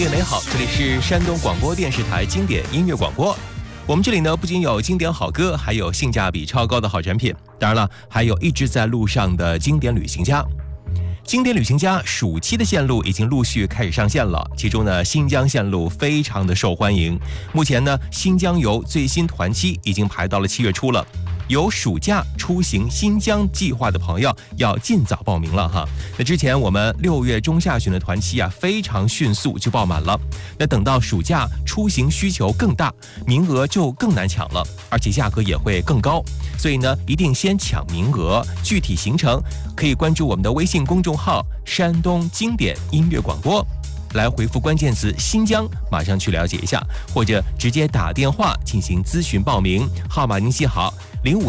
夜美好，这里是山东广播电视台经典音乐广播。我们这里呢，不仅有经典好歌，还有性价比超高的好产品，当然了，还有一直在路上的经典旅行家。经典旅行家暑期的线路已经陆续开始上线了，其中呢，新疆线路非常的受欢迎。目前呢，新疆游最新团期已经排到了7月初了。有暑假出行新疆计划的朋友要尽早报名了哈。那之前我们6月中下旬的团期啊，非常迅速就爆满了。那等到暑假出行需求更大，名额就更难抢了，而且价格也会更高。所以呢，一定先抢名额。具体行程可以关注我们的微信公众号“山东经典音乐广播”。来回复关键词新疆，马上去了解一下，或者直接打电话进行咨询报名，号码您记好